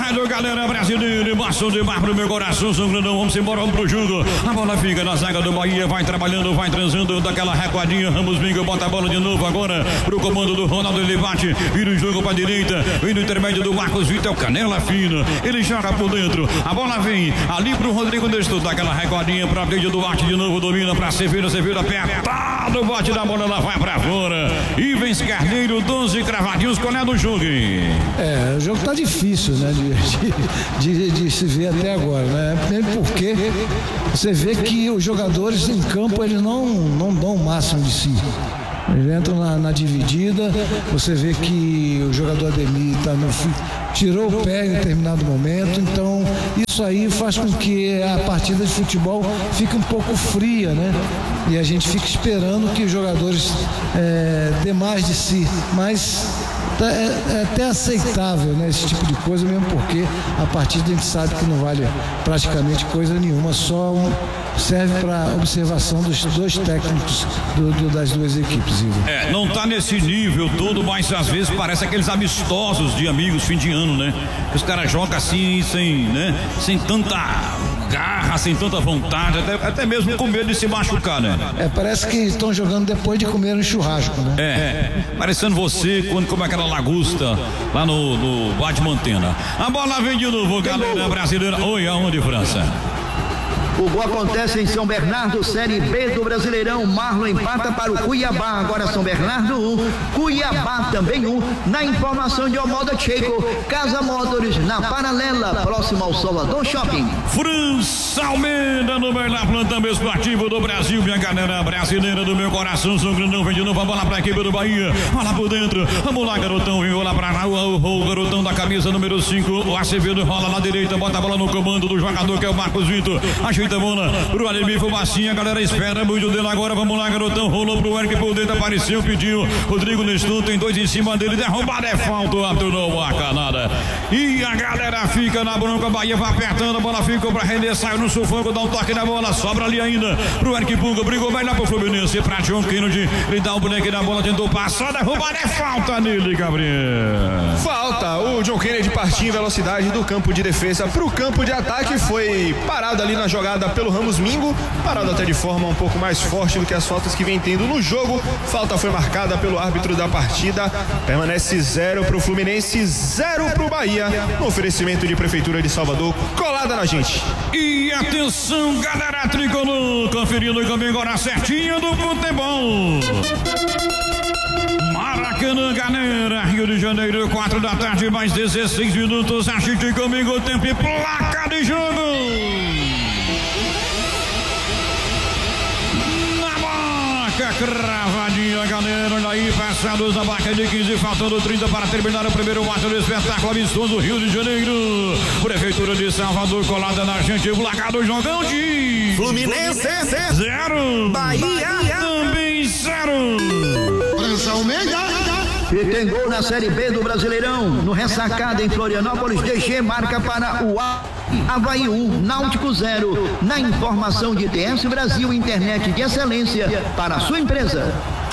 rádio, galera brasileira, embaixo de mar pro meu coração, São Grandão, vamos embora, vamos pro jogo. A bola fica na zaga do Bahia, vai trabalhando, vai transando, daquela recuadinha, Ramos Mingo bota a bola de novo agora pro comando do Ronaldo, ele bate, vira o jogo pra direita, vem no intermédio do Marcos Vitor, canela fina, ele joga por dentro, a bola vem ali pro Rodrigo Nestor, daquela recuadinha pra frente do Duarte de novo, domina pra Severo apertado, bate da bola, ela vai pra fora, Ivens Carneiro, 12 cravadinhos, qual é do jogo? O jogo tá difícil, né, de se ver até agora, né? Primeiro porque você vê que os jogadores em campo, eles não dão o máximo de si. Eles entram na dividida, você vê que o jogador Ademir tirou o pé em determinado momento, então isso aí faz com que a partida de futebol fique um pouco fria, né? E a gente fica esperando que os jogadores dê mais de si, mas é até aceitável, né, esse tipo de coisa, mesmo porque a partida a gente sabe que não vale praticamente coisa nenhuma, só serve para observação dos dois técnicos das duas equipes, Igor. Não tá nesse nível todo, mas às vezes parece aqueles amistosos de amigos, fim de ano, né? Os caras jogam assim, sem tanta garra, sem tanta vontade, até mesmo com medo de se machucar, né? Parece que estão jogando depois de comer um churrasco, né? Parecendo você quando come aquela lagosta lá no Bate Mantena. A bola vem de novo, galera brasileira. Oi, aonde, França? O gol acontece em São Bernardo, Série B do Brasileirão. Marlon empata para o Cuiabá. Agora São Bernardo 1, Cuiabá também 1. Na informação de Almoda Checo, Casa Motors na Paralela, próximo ao Salvador Shopping. França Almeida no melhor plantão esportivo do Brasil, minha galera brasileira do meu coração. São Grandão vem de novo a bola para a equipe do Bahia. Bola por dentro. Vamos lá, garotão. Vem lá para o garotão da camisa número 5. O Acevedo rola na direita, bota a bola no comando do jogador que é o Marcos Vitor. Ajeita a bola pro Ademir Fumacinha, a galera espera muito dele agora, vamos lá, garotão, rolou pro Eric por dentro, apareceu, pediu, Rodrigo Nestor, tem dois em cima dele, derrubada, falta, o árbitro não marca nada, e a galera fica na bronca, Bahia vai apertando, a bola ficou pra render, saiu no sufoco, dá um toque na bola, sobra ali ainda pro Eric Puga, brigou, vai lá pro Fluminense, pra John Kennedy, ele dá um boneco na bola, tentou passar, derrubada, falta nele, Gabriel. Falta, o John Kennedy partiu em velocidade do campo de defesa pro campo de ataque, foi parado ali na jogada pelo Ramos Mingo, parado até de forma um pouco mais forte do que as faltas que vem tendo no jogo. Falta foi marcada pelo árbitro da partida, permanece 0 pro Fluminense, 0 pro Bahia, no oferecimento de Prefeitura de Salvador, colada na gente. E atenção, galera tricolor, conferindo o caminho agora certinho do futebol. Maracanã, galera, Rio de Janeiro, 4 da tarde, mais 16 minutos, agite comigo, tempo e placa de jogo. Cravadinha, galera, olha aí, passados na marca de 15, faltando 30 para terminar o primeiro ato do espetáculo amistoso Rio de Janeiro. Prefeitura de Salvador, colada na gente, placar do jogão de Fluminense 0, Bahia também 0. França Almeida. E tem gol na Série B do Brasileirão, no Ressacada em Florianópolis, DG marca para o Avaí 1, Náutico 0. Na informação de TS Brasil, internet de excelência para a sua empresa.